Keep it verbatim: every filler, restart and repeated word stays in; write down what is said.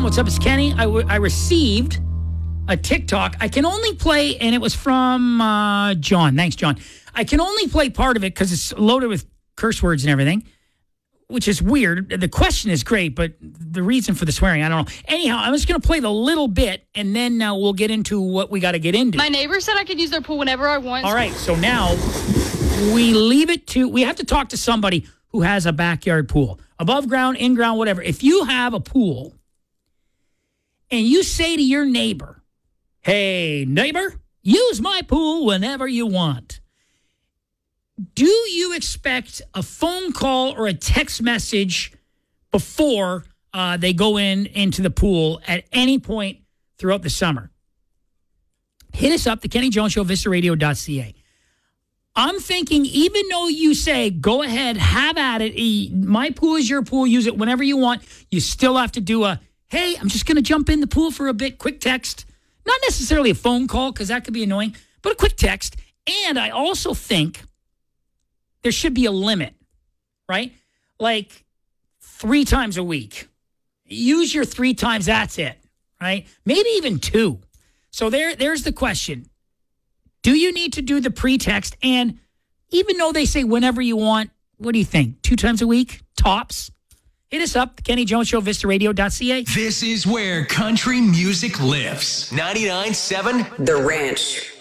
What's up? It's Kenny. I, w- I received a TikTok. I can only play, and it was from uh, John. Thanks, John. I can only play part of it because it's loaded with curse words and everything, which is weird. The question is great, but the reason for the swearing, I don't know. Anyhow, I'm just going to play the little bit, and then uh, we'll get into what we got to get into. My neighbor said I could use their pool whenever I want. All right, so now we leave it to, we have to talk to somebody who has a backyard pool. Above ground, in ground, whatever. If you have a pool and you say to your neighbor, hey, neighbor, use my pool whenever you want, do you expect a phone call or a text message before uh, they go in into the pool at any point throughout the summer? Hit us up, the Kenny Jones Show, vista radio dot c a. I'm thinking, even though you say, go ahead, have at it, my pool is your pool, use it whenever you want, you still have to do a, hey, I'm just going to jump in the pool for a bit, quick text. Not necessarily a phone call, because that could be annoying, but a quick text. And I also think there should be a limit, right? Like three times a week. Use your three times, that's it, right? Maybe even two. So there, there's the question. Do you need to do the pre-text? And even though they say whenever you want, what do you think? Two times a week? Tops? Hit us up, the Kenny Jones Show, vista radio dot c a. This is where country music lives. ninety-nine point seven The Ranch.